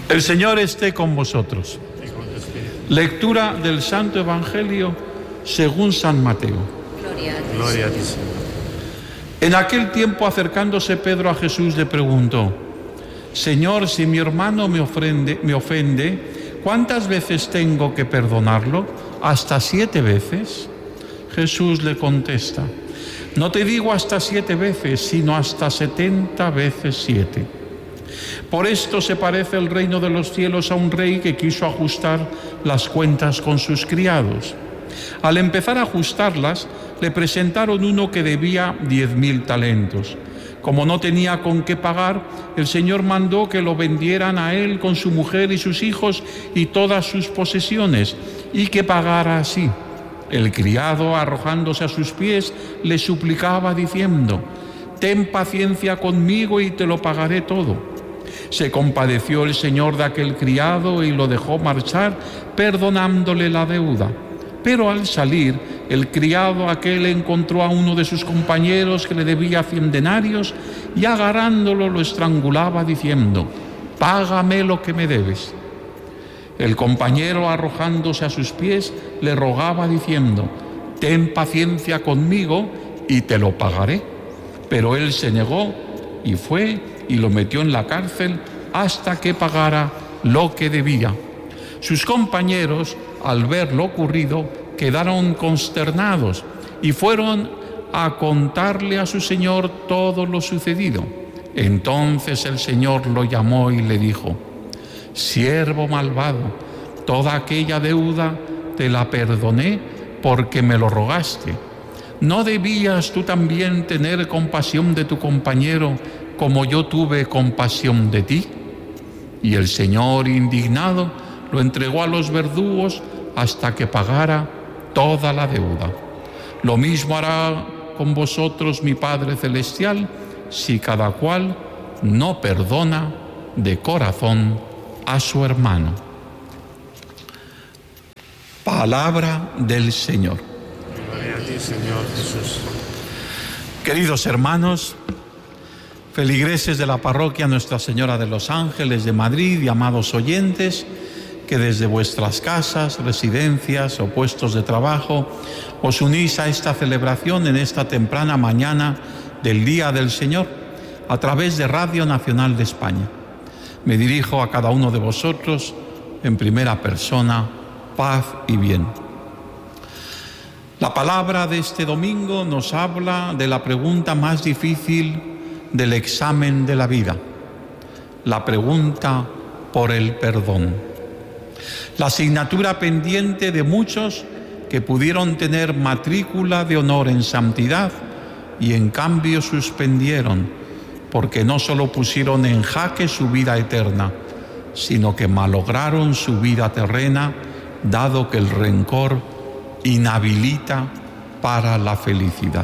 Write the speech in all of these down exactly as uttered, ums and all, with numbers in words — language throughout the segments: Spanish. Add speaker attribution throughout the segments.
Speaker 1: El Señor esté con vosotros. Lectura del Santo Evangelio según San Mateo.
Speaker 2: Gloria a ti,
Speaker 3: Gloria a ti, Señor.
Speaker 1: En aquel tiempo, acercándose Pedro a Jesús, le preguntó: Señor, si mi hermano me ofende, me ofende, ¿cuántas veces tengo que perdonarlo? ¿Hasta siete veces? Jesús le contesta: no te digo hasta siete veces, sino hasta setenta veces siete. Por esto se parece el reino de los cielos a un rey que quiso ajustar las cuentas con sus criados. Al empezar a ajustarlas, le presentaron uno que debía diez mil talentos. Como no tenía con qué pagar, el Señor mandó que lo vendieran a él con su mujer y sus hijos y todas sus posesiones, y que pagara así. El criado, arrojándose a sus pies, le suplicaba diciendo: ten paciencia conmigo y te lo pagaré todo. Se compadeció el Señor de aquel criado y lo dejó marchar, perdonándole la deuda. Pero al salir, el criado aquel encontró a uno de sus compañeros que le debía cien denarios y agarrándolo lo estrangulaba diciendo: págame lo que me debes. El compañero, arrojándose a sus pies, le rogaba diciendo: ten paciencia conmigo y te lo pagaré. Pero él se negó y fue y lo metió en la cárcel hasta que pagara lo que debía. Sus compañeros, al ver lo ocurrido, quedaron consternados y fueron a contarle a su señor todo lo sucedido. Entonces el Señor lo llamó y le dijo: siervo malvado, toda aquella deuda te la perdoné porque me lo rogaste. ¿No debías tú también tener compasión de tu compañero como yo tuve compasión de ti? Y el Señor, indignado, lo entregó a los verdugos hasta que pagara toda la deuda. Lo mismo hará con vosotros mi Padre Celestial, si cada cual no perdona de corazón a su hermano. Palabra del Señor.
Speaker 3: Gloria a ti, Señor Jesús.
Speaker 1: Queridos hermanos, feligreses de la parroquia Nuestra Señora de los Ángeles de Madrid y amados oyentes, que desde vuestras casas, residencias o puestos de trabajo os unís a esta celebración en esta temprana mañana del Día del Señor a través de Radio Nacional de España. Me dirijo a cada uno de vosotros en primera persona: paz y bien. La palabra de este domingo nos habla de la pregunta más difícil del examen de la vida, la pregunta por el perdón. La asignatura pendiente de muchos que pudieron tener matrícula de honor en santidad y en cambio suspendieron, porque no solo pusieron en jaque su vida eterna, sino que malograron su vida terrena, dado que el rencor inhabilita para la felicidad.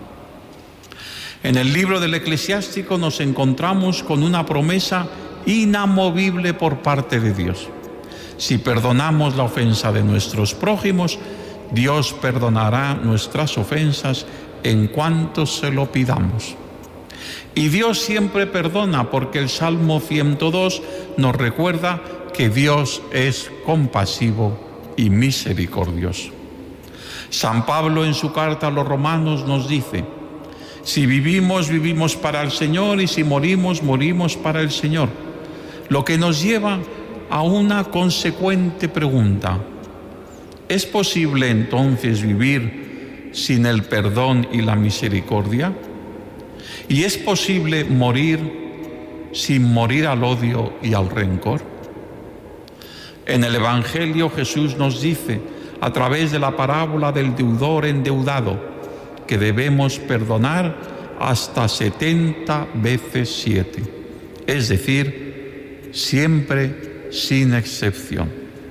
Speaker 1: En el libro del Eclesiástico nos encontramos con una promesa inamovible por parte de Dios. Si perdonamos la ofensa de nuestros prójimos, Dios perdonará nuestras ofensas en cuanto se lo pidamos. Y Dios siempre perdona, porque el Salmo ciento dos nos recuerda que Dios es compasivo y misericordioso. San Pablo en su carta a los Romanos nos dice: si vivimos, vivimos para el Señor, y si morimos, morimos para el Señor. Lo que nos lleva a una consecuente pregunta: ¿es posible entonces vivir sin el perdón y la misericordia? ¿Y es posible morir sin morir al odio y al rencor? En el Evangelio Jesús nos dice, a través de la parábola del deudor endeudado, que debemos perdonar hasta setenta veces siete, es decir, siempre sin excepción.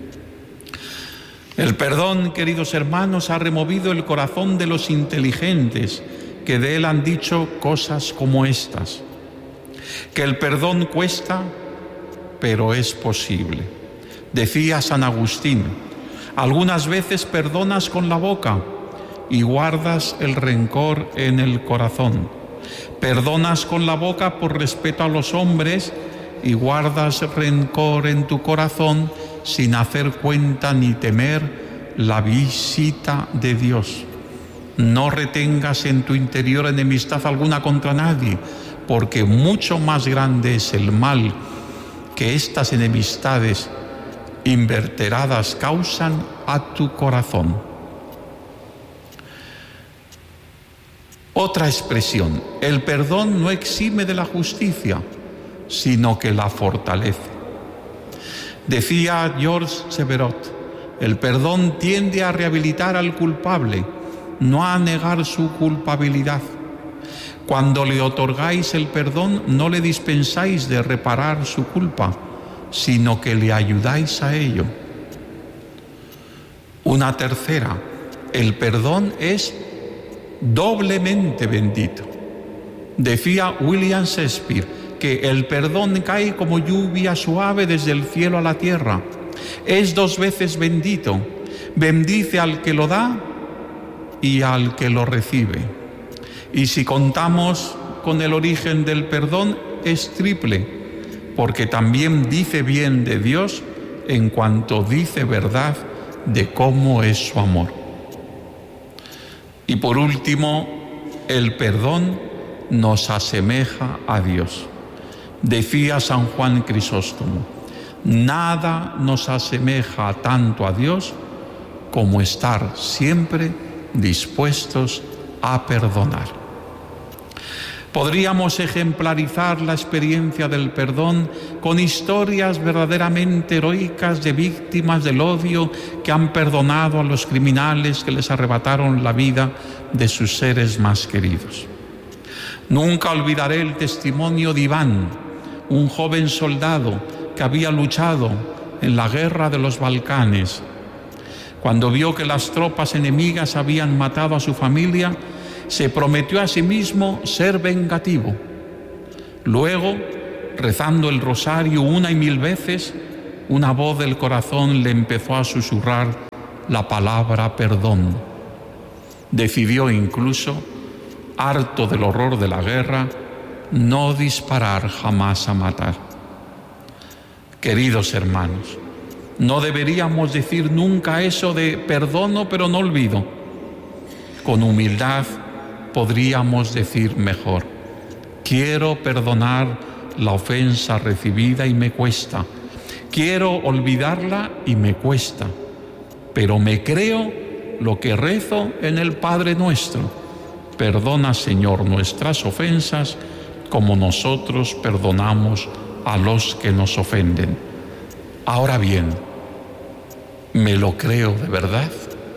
Speaker 1: El perdón, queridos hermanos, ha removido el corazón de los inteligentes, que de él han dicho cosas como estas: que el perdón cuesta, pero es posible. Decía San Agustín: algunas veces perdonas con la boca y guardas el rencor en el corazón. Perdonas con la boca por respeto a los hombres y guardas rencor en tu corazón sin hacer cuenta ni temer la visita de Dios. No retengas en tu interior enemistad alguna contra nadie, porque mucho más grande es el mal que estas enemistades inverteradas causan a tu corazón. Otra expresión: el perdón no exime de la justicia, sino que la fortalece. Decía Georges Severot, el perdón tiende a rehabilitar al culpable, no a negar su culpabilidad. Cuando le otorgáis el perdón, no le dispensáis de reparar su culpa, sino que le ayudáis a ello. Una tercera: el perdón es doblemente bendito. Decía William Shakespeare que el perdón cae como lluvia suave desde el cielo a la tierra. Es dos veces bendito. Bendice al que lo da y al que lo recibe. Y si contamos con el origen del perdón, es triple, porque también dice bien de Dios en cuanto dice verdad de cómo es su amor. Y por último, el perdón nos asemeja a Dios. Decía San Juan Crisóstomo, nada nos asemeja tanto a Dios como estar siempre dispuestos a perdonar. Podríamos ejemplarizar la experiencia del perdón con historias verdaderamente heroicas de víctimas del odio que han perdonado a los criminales que les arrebataron la vida de sus seres más queridos. Nunca olvidaré el testimonio de Iván, un joven soldado que había luchado en la guerra de los Balcanes. Cuando vio que las tropas enemigas habían matado a su familia, se prometió a sí mismo ser vengativo. Luego, rezando el rosario una y mil veces, una voz del corazón le empezó a susurrar la palabra perdón. Decidió incluso, harto del horror de la guerra, no disparar jamás a matar. Queridos hermanos, no deberíamos decir nunca eso de perdono pero no olvido. Con humildad podríamos decir mejor, quiero perdonar la ofensa recibida y me cuesta, quiero olvidarla y me cuesta, pero me creo lo que rezo en el Padre Nuestro: perdona, Señor, nuestras ofensas como nosotros perdonamos a los que nos ofenden. Ahora bien, ¿me lo creo de verdad?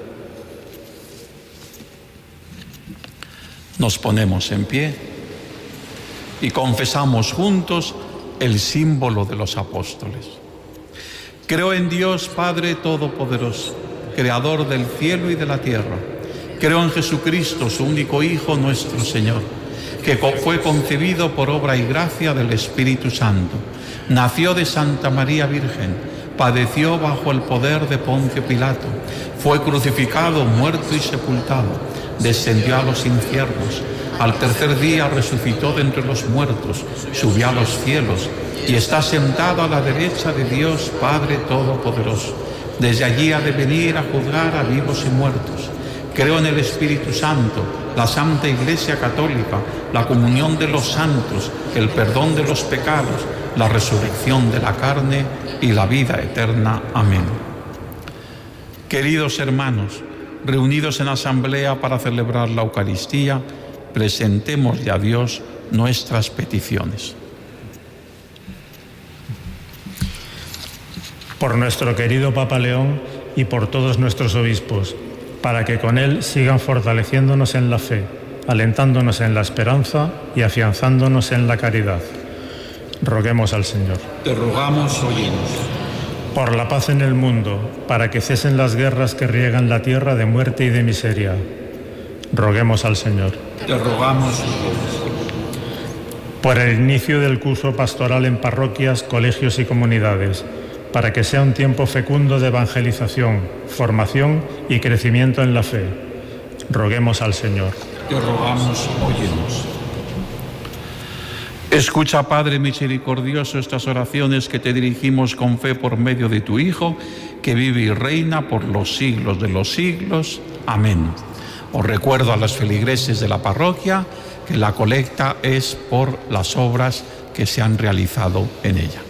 Speaker 1: Nos ponemos en pie y confesamos juntos el símbolo de los apóstoles. Creo en Dios Padre Todopoderoso, Creador del cielo y de la tierra. Creo en Jesucristo, su único Hijo, nuestro Señor, que fue concebido por obra y gracia del Espíritu Santo. Nació de Santa María Virgen, padeció bajo el poder de Poncio Pilato, fue crucificado, muerto y sepultado, descendió a los infiernos, al tercer día resucitó de entre los muertos, subió a los cielos y está sentado a la derecha de Dios Padre Todopoderoso. Desde allí ha de venir a juzgar a vivos y muertos. Creo en el Espíritu Santo, la Santa Iglesia Católica, la comunión de los santos, el perdón de los pecados, la resurrección de la carne y la vida eterna. Amén. Queridos hermanos, reunidos en asamblea para celebrar la Eucaristía, presentémosle a Dios nuestras peticiones.
Speaker 2: Por nuestro querido Papa León y por todos nuestros obispos, para que con él sigan fortaleciéndonos en la fe, alentándonos en la esperanza y afianzándonos en la caridad. Roguemos al Señor.
Speaker 1: Te rogamos, óyenos.
Speaker 2: Por la paz en el mundo, para que cesen las guerras que riegan la tierra de muerte y de miseria. Roguemos al Señor.
Speaker 1: Te rogamos,
Speaker 2: por el inicio del curso pastoral en parroquias, colegios y comunidades, para que sea un tiempo fecundo de evangelización, formación y crecimiento en la fe. Roguemos al Señor.
Speaker 1: Te rogamos, óyenos. Escucha, Padre misericordioso, estas oraciones que te dirigimos con fe por medio de tu Hijo, que vive y reina por los siglos de los siglos. Amén. Os recuerdo a los feligreses de la parroquia que la colecta es por las obras que se han realizado en ella.